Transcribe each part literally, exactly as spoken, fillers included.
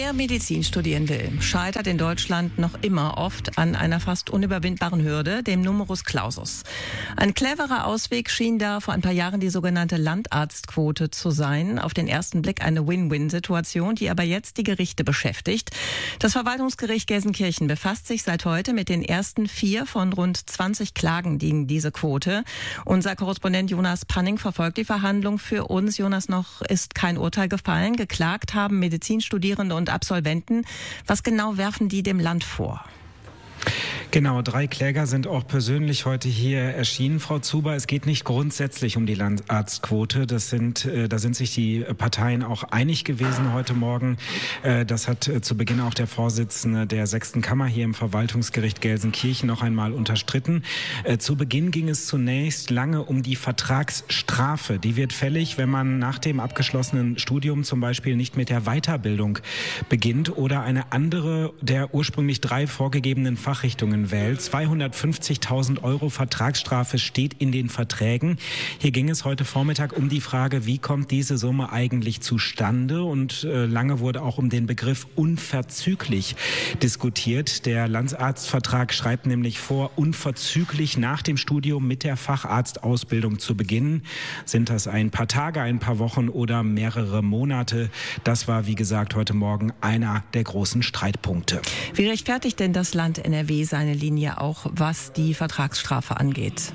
Wer Medizin studieren will, scheitert in Deutschland noch immer oft an einer fast unüberwindbaren Hürde, dem Numerus Clausus. Ein cleverer Ausweg schien da vor ein paar Jahren die sogenannte Landarztquote zu sein. Auf den ersten Blick eine Win-Win-Situation, die aber jetzt die Gerichte beschäftigt. Das Verwaltungsgericht Gelsenkirchen befasst sich seit heute mit den ersten vier von rund zwanzig Klagen gegen diese Quote. Unser Korrespondent Jonas Panning verfolgt die Verhandlung für uns. Jonas, noch ist kein Urteil gefallen. Geklagt haben Medizinstudierende und Absolventen. Was genau werfen die dem Land vor? Genau, drei Kläger sind auch persönlich heute hier erschienen, Frau Zuber. Es geht nicht grundsätzlich um die Landarztquote. Das sind, äh, da sind sich die Parteien auch einig gewesen heute Morgen. Äh, das hat äh, zu Beginn auch der Vorsitzende der sechsten Kammer hier im Verwaltungsgericht Gelsenkirchen noch einmal unterstritten. Äh, zu Beginn ging es zunächst lange um die Vertragsstrafe. Die wird fällig, wenn man nach dem abgeschlossenen Studium zum Beispiel nicht mit der Weiterbildung beginnt oder eine andere der ursprünglich drei vorgegebenen Fachrichtungen wählt. zweihundertfünfzigtausend Euro Vertragsstrafe steht in den Verträgen. Hier ging es heute Vormittag um die Frage, wie kommt diese Summe eigentlich zustande? Und äh, lange wurde auch um den Begriff unverzüglich diskutiert. Der Landarztvertrag schreibt nämlich vor, unverzüglich nach dem Studium mit der Facharztausbildung zu beginnen. Sind das ein paar Tage, ein paar Wochen oder mehrere Monate? Das war, wie gesagt, heute Morgen einer der großen Streitpunkte. Wie rechtfertigt denn das Land N R W seine Linie auch, was die Vertragsstrafe angeht?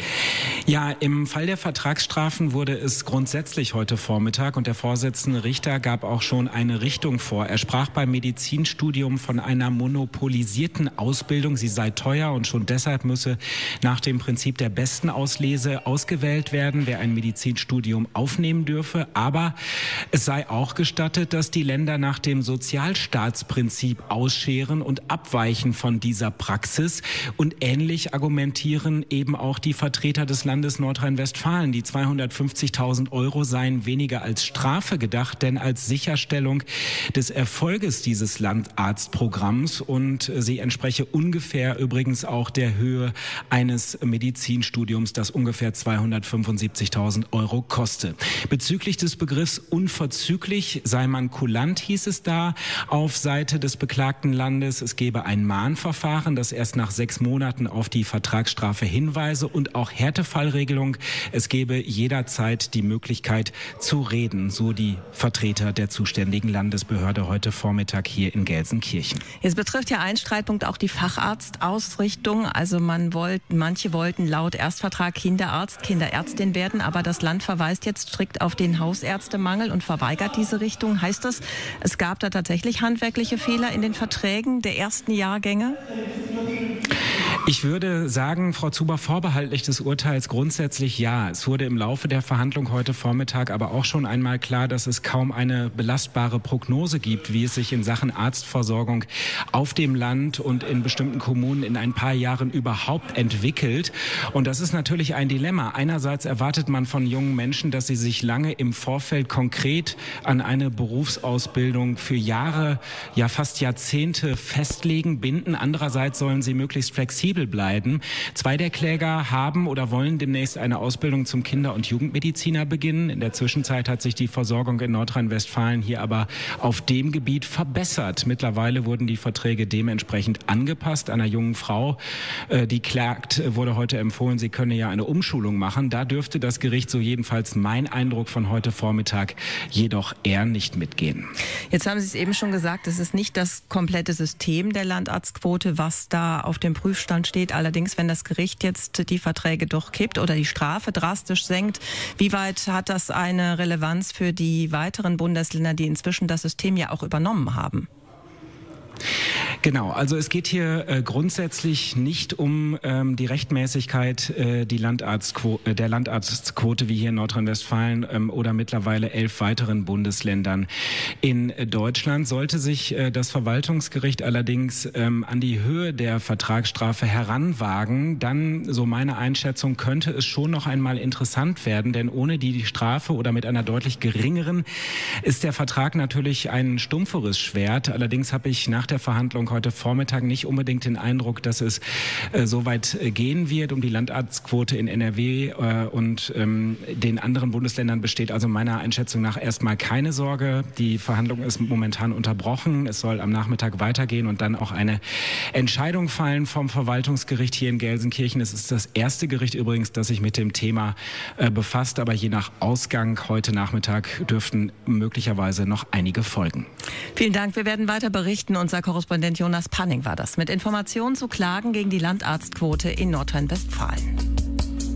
Ja, im Fall der Vertragsstrafen wurde es grundsätzlich heute Vormittag und der Vorsitzende Richter gab auch schon eine Richtung vor. Er sprach beim Medizinstudium von einer monopolisierten Ausbildung. Sie sei teuer und schon deshalb müsse nach dem Prinzip der besten Auslese ausgewählt werden, wer ein Medizinstudium aufnehmen dürfe. Aber es sei auch gestattet, dass die Länder nach dem Sozialstaatsprinzip ausscheren und abweichen von dieser Praxis. Und ähnlich argumentieren eben auch die Vertreter des Landes Nordrhein-Westfalen. Die zweihundertfünfzigtausend Euro seien weniger als Strafe gedacht, denn als Sicherstellung des Erfolges dieses Landarztprogramms, und sie entspreche ungefähr übrigens auch der Höhe eines Medizinstudiums, das ungefähr zweihundertfünfundsiebzigtausend Euro koste. Bezüglich des Begriffs unverzüglich sei man kulant, hieß es da auf Seite des beklagten Landes. Es gebe ein Mahnverfahren, das erst nach sechs Monaten auf die Vertragsstrafe hinweise, und auch Härtefallregelung. Es gebe jederzeit die Möglichkeit zu reden, so die Vertreter der zuständigen Landesbehörde heute Vormittag hier in Gelsenkirchen. Jetzt betrifft ja ein Streitpunkt auch die Facharztausrichtung. Also man wollt, manche wollten laut Erstvertrag Kinderarzt, Kinderärztin werden, aber das Land verweist jetzt strikt auf den Hausärztemangel und verweigert diese Richtung. Heißt das, es gab da tatsächlich handwerkliche Fehler in den Verträgen der ersten Jahrgänge? Ich würde sagen, Frau Zuber, vorbehaltlich des Urteils grundsätzlich ja. Es wurde im Laufe der Verhandlung heute Vormittag aber auch schon einmal klar, dass es kaum eine belastbare Prognose gibt, wie es sich in Sachen Arztversorgung auf dem Land und in bestimmten Kommunen in ein paar Jahren überhaupt entwickelt. Und das ist natürlich ein Dilemma. Einerseits erwartet man von jungen Menschen, dass sie sich lange im Vorfeld konkret an eine Berufsausbildung für Jahre, ja fast Jahrzehnte festlegen, binden. Andererseits sollen sie möglichst flexibel bleiben. Zwei der Kläger haben oder wollen demnächst eine Ausbildung zum Kinder- und Jugendmediziner beginnen. In der Zwischenzeit hat sich die Versorgung in Nordrhein-Westfalen hier aber auf dem Gebiet verbessert. Mittlerweile wurden die Verträge dementsprechend angepasst. Einer jungen Frau, die klagt, wurde heute empfohlen, sie könne ja eine Umschulung machen. Da dürfte das Gericht, so jedenfalls mein Eindruck von heute Vormittag, jedoch eher nicht mitgehen. Jetzt haben Sie es eben schon gesagt, es ist nicht das komplette System der Landarztquote, was da auf dem Prüfstand steht. Allerdings, wenn das Gericht jetzt die Verträge durchkippt oder die Strafe drastisch senkt, wie weit hat das eine Relevanz für die weiteren Bundesländer, die inzwischen das System ja auch übernommen haben? Genau, also es geht hier äh, grundsätzlich nicht um ähm, die Rechtmäßigkeit äh, die Landarztquo- äh, der Landarztquote wie hier in Nordrhein-Westfalen ähm, oder mittlerweile elf weiteren Bundesländern in äh, Deutschland. Sollte sich äh, das Verwaltungsgericht allerdings ähm, an die Höhe der Vertragsstrafe heranwagen, dann, so meine Einschätzung, könnte es schon noch einmal interessant werden, denn ohne die, die Strafe oder mit einer deutlich geringeren ist der Vertrag natürlich ein stumpferes Schwert. Allerdings habe ich nach nach der Verhandlung heute Vormittag nicht unbedingt den Eindruck, dass es äh, so weit äh, gehen wird. Um die Landarztquote in N R W äh, und ähm, den anderen Bundesländern besteht also meiner Einschätzung nach erstmal keine Sorge. Die Verhandlung ist momentan unterbrochen. Es soll am Nachmittag weitergehen und dann auch eine Entscheidung fallen vom Verwaltungsgericht hier in Gelsenkirchen. Es ist das erste Gericht übrigens, das sich mit dem Thema äh, befasst, aber je nach Ausgang heute Nachmittag dürften möglicherweise noch einige folgen. Vielen Dank. Wir werden weiter berichten. Unser Korrespondent Jonas Panning war das mit Informationen zu Klagen gegen die Landarztquote in Nordrhein-Westfalen.